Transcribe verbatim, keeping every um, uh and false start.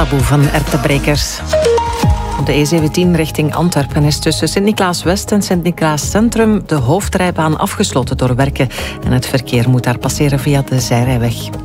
Taboe van Ertebrekers. Op de E zeventien richting Antwerpen is tussen Sint-Niklaas-West en Sint-Niklaas-Centrum de hoofdrijbaan afgesloten door werken. En het verkeer moet daar passeren via de zijrijweg.